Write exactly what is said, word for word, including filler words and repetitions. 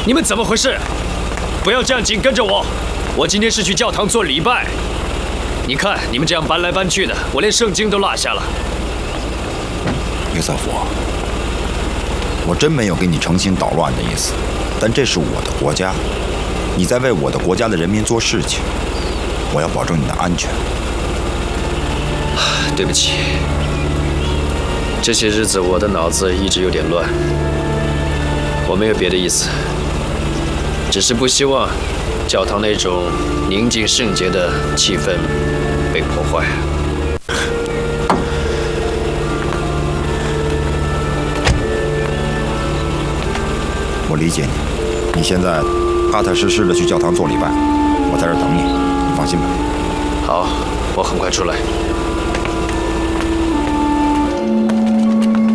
你们怎么回事？不要这样紧跟着我！我今天是去教堂做礼拜。你看你们这样搬来搬去的，我连圣经都落下了。 约瑟夫，我真没有给你诚心捣乱的意思，但这是我的国家，你在为我的国家的人民做事情，我要保证你的安全。 对不起，这些日子我的脑子一直有点乱。我没有别的意思，只是不希望教堂那种宁静圣洁的气氛被破坏。 我理解你，你现在踏踏实实的去教堂做礼拜，我在这儿等你，你放心吧。 好，我很快出来。